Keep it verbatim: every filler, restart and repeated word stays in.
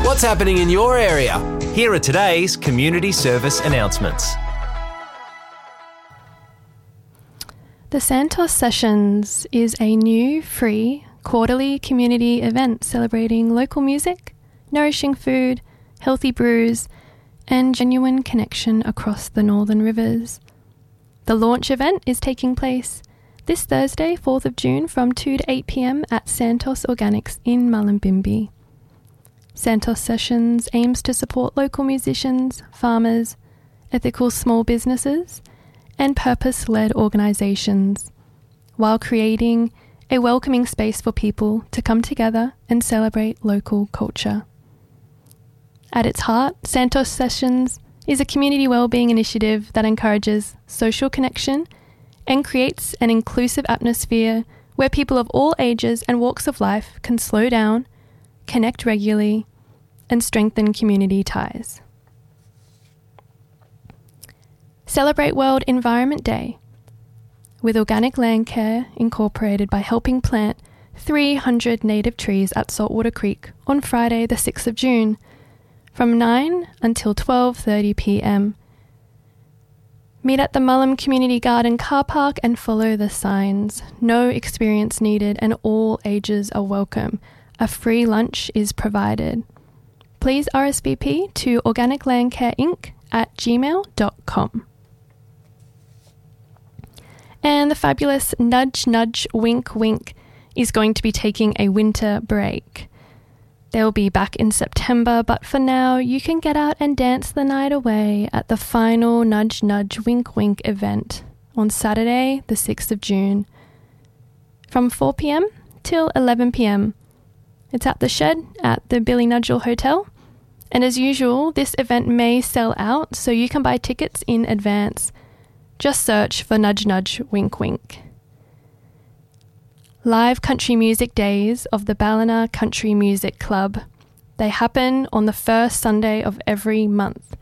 What's happening in your area? Here are today's community service announcements. The Santos Sessions is a new, free, quarterly community event celebrating local music, nourishing food, healthy brews, and genuine connection across the Northern Rivers. The launch event is taking place this Thursday, fourth of June, from two to eight p.m. at Santos Organics in Mullumbimby. Santos Sessions aims to support local musicians, farmers, ethical small businesses, and purpose-led organisations, while creating a welcoming space for people to come together and celebrate local culture. At its heart, Santos Sessions is a community wellbeing initiative that encourages social connection and creates an inclusive atmosphere where people of all ages and walks of life can slow down, connect regularly, and strengthen community ties. Celebrate World Environment Day with Organic Land Care Incorporated by helping plant three hundred native trees at Saltwater Creek on Friday the sixth of June from nine until twelve thirty p.m. Meet at the Mullum Community Garden car park and follow the signs. No experience needed and all ages are welcome. A free lunch is provided. Please R S V P to organic land care inc at gmail dot com. And the fabulous Nudge Nudge Wink Wink is going to be taking a winter break. They'll be back in September, but for now you can get out and dance the night away at the final Nudge Nudge Wink Wink event on Saturday the sixth of June from four p.m. till eleven p.m. It's at the Shed at the Billy Nudgel Hotel, and as usual this event may sell out, so you can buy tickets in advance. Just search for Nudge Nudge Wink Wink. Live country music days of the Ballina Country Music Club. They happen on the first Sunday of every month.